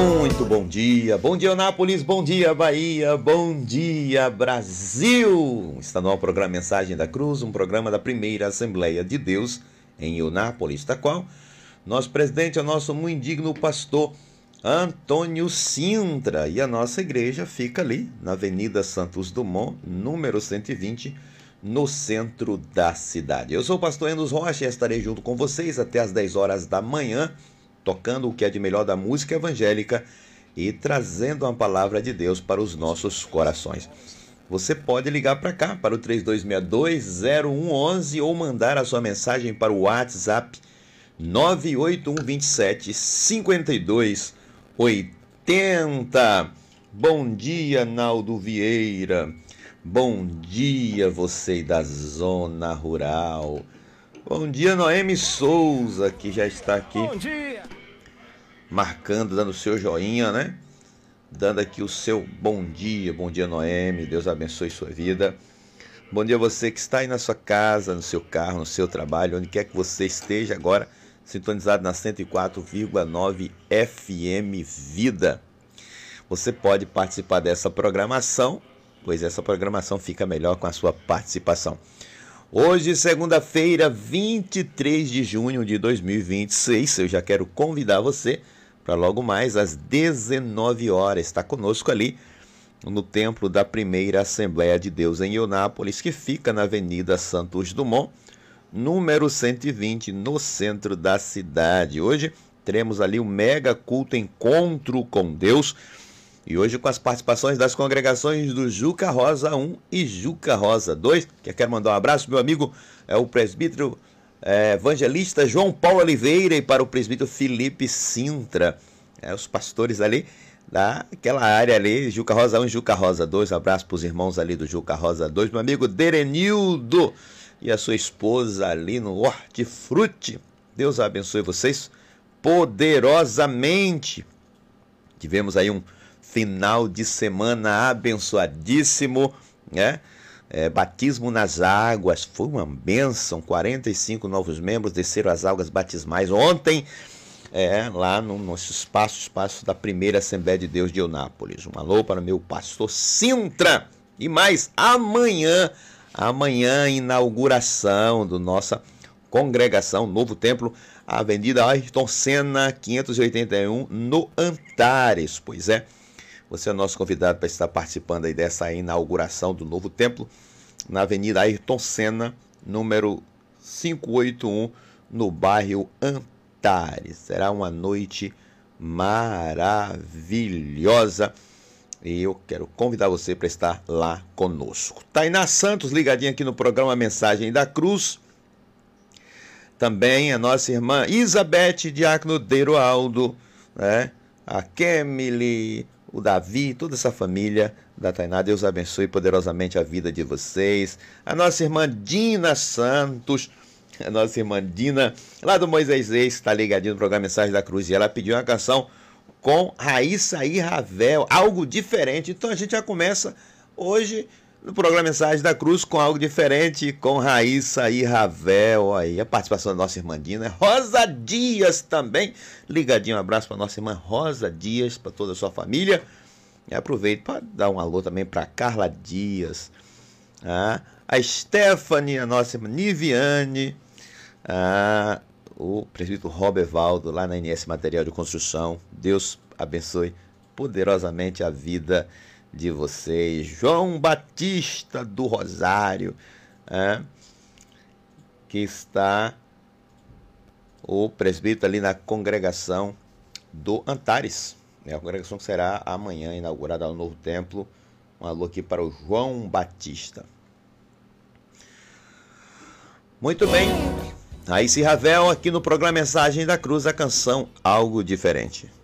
Muito bom dia Eunápolis, bom dia Bahia, bom dia Brasil. Está no ar o programa Mensagem da Cruz, um programa da primeira Assembleia de Deus em Eunápolis, da qual nosso presidente é o nosso muito indigno pastor Antônio Sintra, e a nossa igreja fica ali na Avenida Santos Dumont, número 120, no centro da cidade. Eu sou o pastor Enos Rocha e estarei junto com vocês até às 10 horas da manhã, tocando o que é de melhor da música evangélica e trazendo uma palavra de Deus para os nossos corações. Você pode ligar para cá, para o 3262-0111, ou mandar a sua mensagem para o WhatsApp 98127-5280. Bom dia, Naldo Vieira. Bom dia, você da zona rural. Bom dia, Noemi Souza, que já está aqui. Bom dia! Marcando, dando o seu joinha, né? Dando aqui o seu bom dia. Bom dia, Noemi. Deus abençoe sua vida. Bom dia a você que está aí na sua casa, no seu carro, no seu trabalho, onde quer que você esteja agora, sintonizado na 104,9 FM Vida. Você pode participar dessa programação, pois essa programação fica melhor com a sua participação. Hoje, segunda-feira, 23 de junho de 2026, eu já quero convidar você para logo mais às 19 horas estar conosco ali no templo da primeira Assembleia de Deus em Eunápolis, que fica na Avenida Santos Dumont, número 120, no centro da cidade. Hoje teremos ali um mega culto Encontro com Deus, e hoje com as participações das congregações do Juca Rosa 1 e Juca Rosa 2, que eu quero mandar um abraço, meu amigo, é o presbítero evangelista João Paulo Oliveira, e para o presbítero Felipe Sintra, os pastores ali daquela área ali, Juca Rosa 1 e Juca Rosa 2, abraço para os irmãos ali do Juca Rosa 2, meu amigo Derenildo e a sua esposa ali no Hortifruti. Deus abençoe vocês poderosamente. Tivemos aí um final de semana abençoadíssimo, né? Batismo nas águas, foi uma bênção. 45 novos membros desceram as águas batismais ontem, lá no nosso espaço da primeira Assembleia de Deus de Eunápolis. Um alô para o meu pastor Sintra. E mais, amanhã, inauguração da nossa congregação, novo templo, Avenida Ayrton Senna, 581, no Antares. Pois é, você é nosso convidado para estar participando aí dessa inauguração do novo templo, na Avenida Ayrton Senna, número 581, no bairro Antares. Será uma noite maravilhosa e eu quero convidar você para estar lá conosco. Tainá Santos, ligadinha aqui no programa Mensagem da Cruz. Também a nossa irmã Isabete Diácono Deroaldo, né? A Kemily, o Davi, toda essa família da Tainá. Deus abençoe poderosamente a vida de vocês. A nossa irmã Dina Santos, a nossa irmã Dina, lá do Moisés Reis, está ligadinho no programa Mensagem da Cruz, e ela pediu uma canção com Raíssa e Ravel, algo diferente. Então a gente já começa hoje no programa Mensagem da Cruz com algo diferente, com Raíssa e Ravel. Aí a participação da nossa irmã Dina. Rosa Dias também, ligadinho, um abraço para nossa irmã Rosa Dias, para toda a sua família. E aproveito para dar um alô também para Carla Dias, a Stephanie, a nossa irmã Niviane, o presbítero Robervaldo, lá na NS Material de Construção. Deus abençoe poderosamente a vida de vocês. João Batista do Rosário, que está o presbítero ali na congregação do Antares, a congregação que será amanhã inaugurada no novo templo. Um alô aqui para o João Batista. Muito bem, Raíssa e Ravel aqui no programa Mensagem da Cruz, a canção Algo Diferente.